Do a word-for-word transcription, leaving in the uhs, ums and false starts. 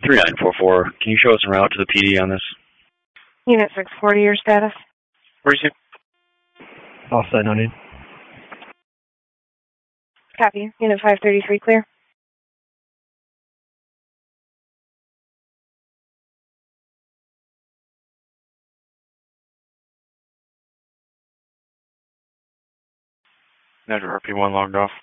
three nine four four. Can you show us en route to the P D on this? Unit six forty, your status? Where's it? Offside, no need. Copy. Unit five thirty-three, clear. Never R P one logged off.